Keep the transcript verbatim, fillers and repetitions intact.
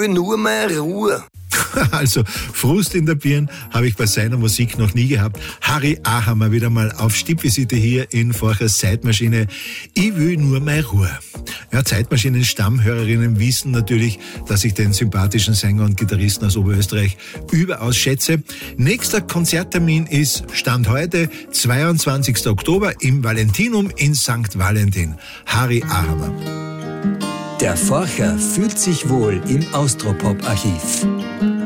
will nur mehr Ruhe. Also Frust in der Birn habe ich bei seiner Musik noch nie gehabt. Harry Ahammer wieder mal auf Stippvisite hier in Forchers Zeitmaschine. Ich will nur mehr Ruhe. Ja, Zeitmaschinen-Stammhörerinnen wissen natürlich, dass ich den sympathischen Sänger und Gitarristen aus Oberösterreich überaus schätze. Nächster Konzerttermin ist Stand heute, zweiundzwanzigster Oktober im Valentinum in Sankt Valentin. Harry Ahammer. Der Forcher fühlt sich wohl im Austropop-Archiv.